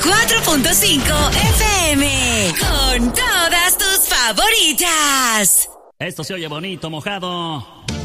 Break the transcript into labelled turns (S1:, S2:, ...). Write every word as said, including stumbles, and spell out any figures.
S1: cuatro punto cinco F M. Con todas tus favoritas.
S2: Esto se oye bonito, mojado.